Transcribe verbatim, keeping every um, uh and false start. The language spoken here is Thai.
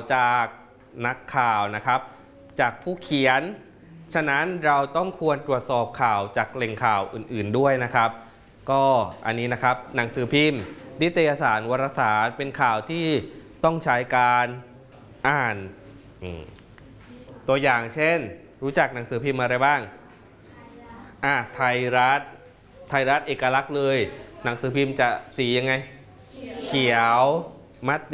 จากนักข่าวนะครับจากผู้เขียนฉะนั้นเราต้องควรตรวจสอบข่าวจากแหล่งข่าวอื่นๆด้วยนะครับก็อันนี้นะครับหนังสือพิมพ์นิตยสารวารสารเป็นข่าวที่ต้องใช้การอ่านตัวอย่างเช่นรู้จักหนังสือพิมพ์อะไรบ้างอ่ะไทยรัฐไทยรัฐเอกลักษณ์เลยหนังสือพิมพ์จะสียังไงเขียวมัด